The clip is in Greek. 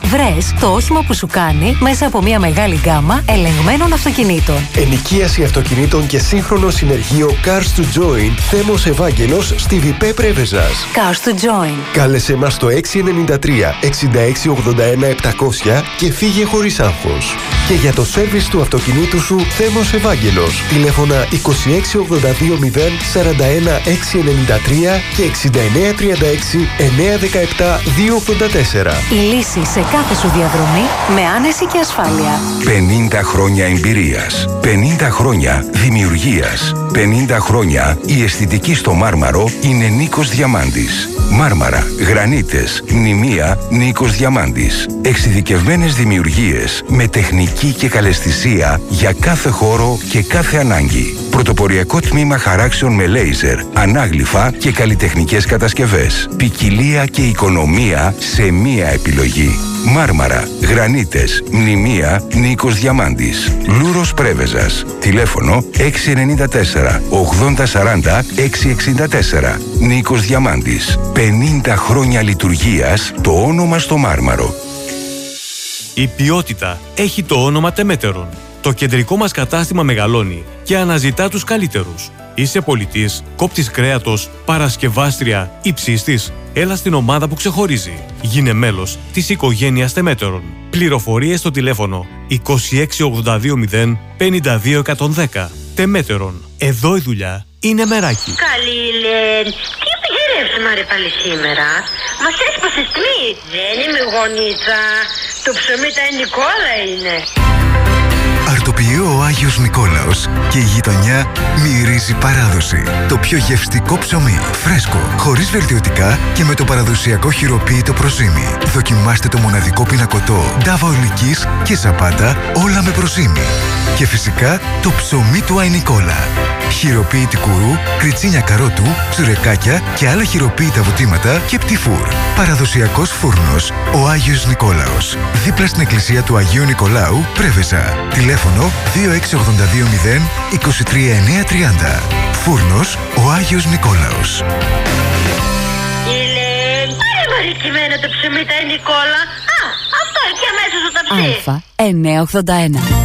Βρες το όχημα που σου κάνει μέσα από μια μεγάλη γκάμα ελεγμένων αυτοκινήτων. Ενοικίαση αυτοκινήτων και σύγχρονο συνεργείο Cars to Join. Θέμος Ευάγγελος στη Βιπέ Πρέβεζας. Cars to Join. Κάλεσε μας στο 693 6681 700 και φύγε χωρίς άγχος. Και για το σέρβις του αυτοκινήτου σου, Θέμος Ευάγγελος. Τηλέφωνα 26820 41 693 και 6936 917 284. Η λύση σε κάθε σου διαδρομή με άνεση και ασφάλεια. 50 χρόνια εμπειρίας, 50 χρόνια δημιουργίας, 50 χρόνια η αισθητική στο Μάρμαρο είναι Νίκος Διαμάντης. Μάρμαρα, γρανίτες, μνημεία, Νίκος Διαμάντης. Εξειδικευμένες δημιουργίες με τεχνική και καλαισθησία για κάθε χώρο και κάθε ανάγκη. Πρωτοποριακό τμήμα χαράξεων με λέιζερ, ανάγλυφα και καλλιτεχνικές κατασκευές. Ποικιλία και οικονομία σε μία επιλογή. Μάρμαρα, γρανίτες, μνημεία, Νίκος Διαμάντης. Λούρος Πρέβεζας. Τηλέφωνο 694 8040 664. Νίκος Διαμάντης. 50 χρόνια λειτουργίας, το όνομα στο Μάρμαρο. Η ποιότητα έχει το όνομα Τεμέτερον. Το κεντρικό μας κατάστημα μεγαλώνει και αναζητά τους καλύτερους. Είσαι πολιτής, κόπτης κρέατος, παρασκευάστρια ή ψήστης? Έλα στην ομάδα που ξεχωρίζει. Γίνε μέλος της οικογένειας Τεμέτερον. Πληροφορίες στο τηλέφωνο 26820 52110. Τεμέτερον. Εδώ η δουλειά είναι μεράκι. Καλή Λεν. Τι επιχειρεύσουμε ρε πάλι σήμερα? Μας έσπασες τμή. Δεν είμαι γονίτσα. Το ψωμί τα Νικόλα είναι. Αρτοποιείο ο Άγιος Νικόλαος και η γειτονιά μυρίζει παράδοση. Το πιο γευστικό ψωμί, φρέσκο, χωρίς βελτιωτικά και με το παραδοσιακό χειροποίητο προζύμι. Δοκιμάστε το μοναδικό πινακωτό, ντάβα ολικής και σαπάτα, όλα με προζύμι. Και φυσικά το ψωμί του Άι Νικόλα. Χειροποίητη κουρού, κριτσίνια καρότου, τσουρεκάκια και άλλα χειροποίητα βουτήματα και πτυφούρ. Παραδοσιακός φούρνος ο Άγιος Νικόλαος. Δίπλα στην εκκλησία του Αγίου Νικολάου, Πρέβεζα. Τηλέφωνο 26820 23930. Φούρνος ο Άγιος Νικόλαος. Ηλέν, πάρε μαρικημένα το ψωμί τα Νικόλα. Α, αυτό εκεί αμέσως το ταψί. Α981.